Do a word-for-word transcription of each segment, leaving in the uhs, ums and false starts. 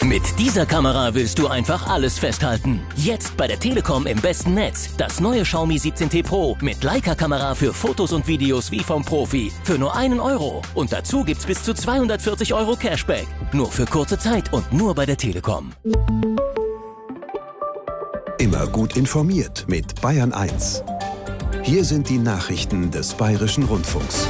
Mit dieser Kamera willst du einfach alles festhalten. Jetzt bei der Telekom im besten Netz. Das neue Xiaomi siebzehn T Pro mit Leica-Kamera für Fotos und Videos wie vom Profi. Für nur einen Euro. Und dazu gibt's bis zu zweihundertvierzig Euro Cashback. Nur für kurze Zeit und nur bei der Telekom. Immer gut informiert mit Bayern eins. Hier sind die Nachrichten des Bayerischen Rundfunks.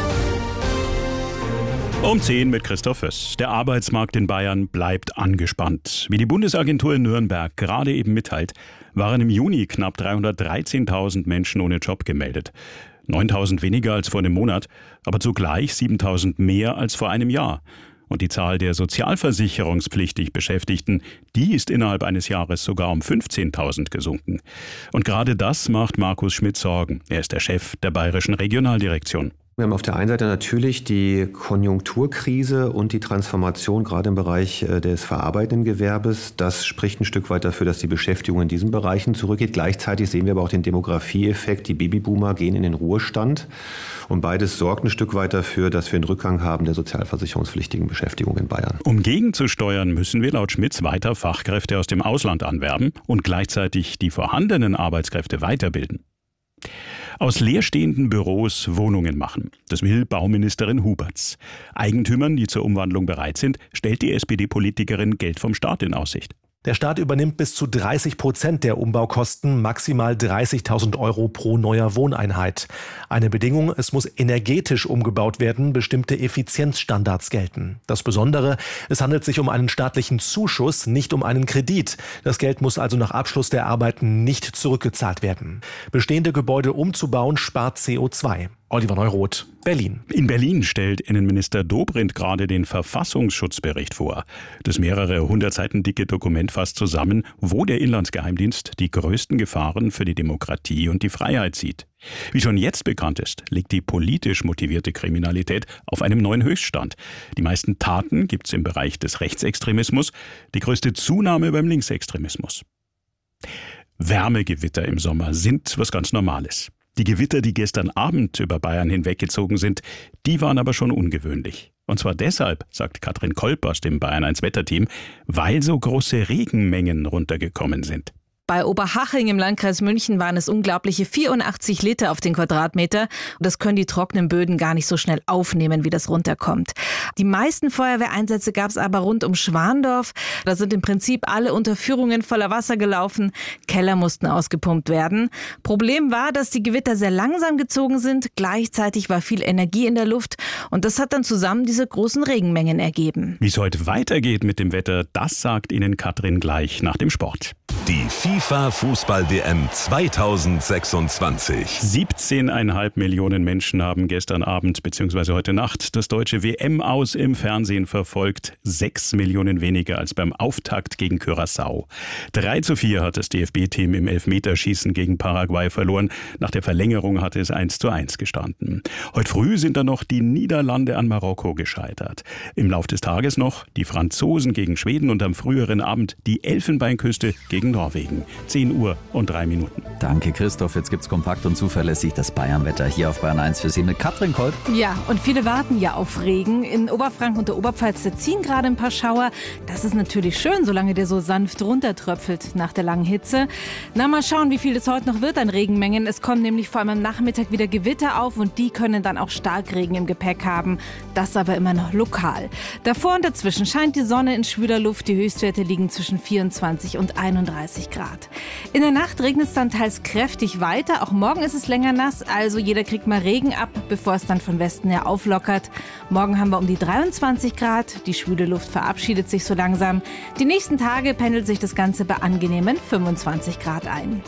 Um zehn mit Christoph Föss. Der Arbeitsmarkt in Bayern bleibt angespannt. Wie die Bundesagentur in Nürnberg gerade eben mitteilt, waren im Juni knapp dreihundertdreizehntausend Menschen ohne Job gemeldet. neuntausend weniger als vor einem Monat, aber zugleich siebentausend mehr als vor einem Jahr. Und die Zahl der sozialversicherungspflichtig Beschäftigten, die ist innerhalb eines Jahres sogar um fünfzehntausend gesunken. Und gerade das macht Markus Schmidt Sorgen. Er ist der Chef der Bayerischen Regionaldirektion. Wir haben auf der einen Seite natürlich die Konjunkturkrise und die Transformation gerade im Bereich des verarbeitenden Gewerbes. Das spricht ein Stück weit dafür, dass die Beschäftigung in diesen Bereichen zurückgeht. Gleichzeitig sehen wir aber auch den Demografieeffekt. Die Babyboomer gehen in den Ruhestand. Und beides sorgt ein Stück weit dafür, dass wir einen Rückgang haben der sozialversicherungspflichtigen Beschäftigung in Bayern. Um gegenzusteuern, müssen wir laut Schmitz weiter Fachkräfte aus dem Ausland anwerben und gleichzeitig die vorhandenen Arbeitskräfte weiterbilden. Aus leerstehenden Büros Wohnungen machen. Das will Bauministerin Huberts. Eigentümern, die zur Umwandlung bereit sind, stellt die S P D-Politikerin Geld vom Staat in Aussicht. Der Staat übernimmt bis zu dreißig Prozent der Umbaukosten, maximal dreißigtausend Euro pro neuer Wohneinheit. Eine Bedingung, es muss energetisch umgebaut werden, bestimmte Effizienzstandards gelten. Das Besondere, es handelt sich um einen staatlichen Zuschuss, nicht um einen Kredit. Das Geld muss also nach Abschluss der Arbeiten nicht zurückgezahlt werden. Bestehende Gebäude umzubauen spart C O zwei. Oliver Neuroth, Berlin. In Berlin stellt Innenminister Dobrindt gerade den Verfassungsschutzbericht vor. Das mehrere hundert Seiten dicke Dokument fasst zusammen, wo der Inlandsgeheimdienst die größten Gefahren für die Demokratie und die Freiheit sieht. Wie schon jetzt bekannt ist, liegt die politisch motivierte Kriminalität auf einem neuen Höchststand. Die meisten Taten gibt's im Bereich des Rechtsextremismus, die größte Zunahme beim Linksextremismus. Wärmegewitter im Sommer sind was ganz Normales. Die Gewitter, die gestern Abend über Bayern hinweggezogen sind, die waren aber schon ungewöhnlich. Und zwar deshalb, sagt Katrin Kolb aus dem Bayern eins Wetterteam, weil so große Regenmengen runtergekommen sind. Bei Oberhaching im Landkreis München waren es unglaubliche vierundachtzig Liter auf den Quadratmeter. Und das können die trockenen Böden gar nicht so schnell aufnehmen, wie das runterkommt. Die meisten Feuerwehreinsätze gab es aber rund um Schwandorf. Da sind im Prinzip alle Unterführungen voller Wasser gelaufen. Keller mussten ausgepumpt werden. Problem war, dass die Gewitter sehr langsam gezogen sind. Gleichzeitig war viel Energie in der Luft. Und das hat dann zusammen diese großen Regenmengen ergeben. Wie es heute weitergeht mit dem Wetter, das sagt Ihnen Katrin gleich nach dem Sport. Die FIFA-Fußball-W M zweitausendsechsundzwanzig. siebzehn Komma fünf Millionen Menschen haben gestern Abend bzw. heute Nacht das deutsche W M-Aus im Fernsehen verfolgt. Sechs Millionen weniger als beim Auftakt gegen Curaçao. drei zu vier hat das D F B-Team im Elfmeterschießen gegen Paraguay verloren. Nach der Verlängerung hatte es eins zu eins gestanden. Heute früh sind dann noch die Niederlande an Marokko gescheitert. Im Lauf des Tages noch die Franzosen gegen Schweden und am früheren Abend die Elfenbeinküste gegen Norwegen. zehn Uhr und drei Minuten. Danke Christoph, jetzt gibt's kompakt und zuverlässig das Bayernwetter hier auf Bayern eins für Sie mit Katrin Kolb. Ja, und viele warten ja auf Regen. In Oberfranken und der Oberpfalz, da ziehen gerade ein paar Schauer. Das ist natürlich schön, solange der so sanft runtertröpfelt nach der langen Hitze. Na, mal schauen, wie viel es heute noch wird an Regenmengen. Es kommen nämlich vor allem am Nachmittag wieder Gewitter auf und die können dann auch Starkregen im Gepäck haben. Das aber immer noch lokal. Davor und dazwischen scheint die Sonne in schwüler Luft. Die Höchstwerte liegen zwischen vierundzwanzig und einunddreißig Grad. In der Nacht regnet es dann teils kräftig weiter. Auch morgen ist es länger nass, also jeder kriegt mal Regen ab, bevor es dann von Westen her auflockert. Morgen haben wir um die dreiundzwanzig Grad. Die schwüle Luft verabschiedet sich so langsam. Die nächsten Tage pendelt sich das Ganze bei angenehmen fünfundzwanzig Grad ein.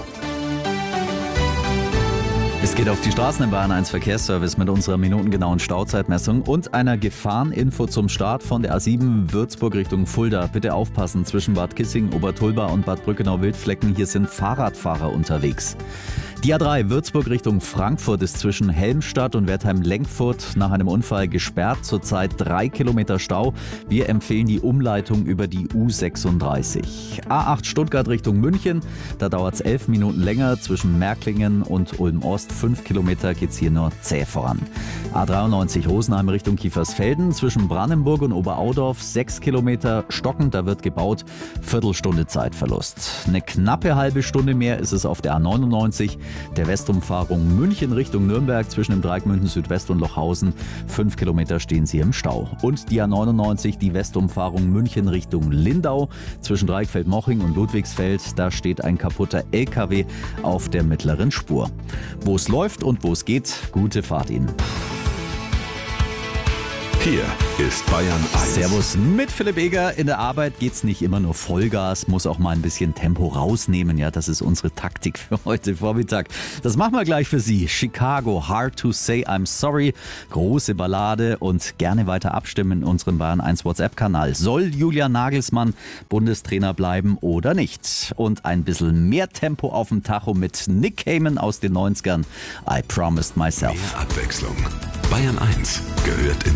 Es geht auf die Straßen im Bayern eins Verkehrsservice mit unserer minutengenauen Stauzeitmessung und einer Gefahreninfo zum Start von der A sieben Würzburg Richtung Fulda. Bitte aufpassen, zwischen Bad Kissingen, Obertulba und Bad Brückenau-Wildflecken, hier sind Fahrradfahrer unterwegs. Die A drei Würzburg Richtung Frankfurt ist zwischen Helmstadt und Wertheim-Lenkfurt nach einem Unfall gesperrt. Zurzeit drei Kilometer Stau. Wir empfehlen die Umleitung über die U sechsunddreißig. A acht Stuttgart Richtung München. Da dauert es elf Minuten länger. Zwischen Märklingen und Ulm-Ost. Fünf Kilometer geht es hier nur zäh voran. A dreiundneunzig Rosenheim Richtung Kiefersfelden. Zwischen Brandenburg und Oberaudorf sechs Kilometer stockend. Da wird gebaut. Viertelstunde Zeitverlust. Eine knappe halbe Stunde mehr ist es auf der A neunundneunzig. Der Westumfahrung München Richtung Nürnberg zwischen dem Dreieck München Südwest und Lochhausen. Fünf Kilometer stehen sie im Stau. Und die A neunundneunzig, die Westumfahrung München Richtung Lindau zwischen Dreieck Feldmoching und Ludwigsfeld. Da steht ein kaputter L K W auf der mittleren Spur. Wo es läuft und wo es geht, gute Fahrt Ihnen. Hier ist Bayern eins. Servus mit Philipp Eger. In der Arbeit geht's nicht immer nur Vollgas, muss auch mal ein bisschen Tempo rausnehmen. Ja, das ist unsere Taktik für heute Vormittag. Das machen wir gleich für Sie. Chicago, Hard to Say I'm Sorry. Große Ballade und gerne weiter abstimmen in unserem Bayern eins WhatsApp-Kanal. Soll Julian Nagelsmann Bundestrainer bleiben oder nicht? Und ein bisschen mehr Tempo auf dem Tacho mit Nick Cayman aus den neunzigern. I Promised Myself. Mehr Abwechslung. Bayern eins gehört ins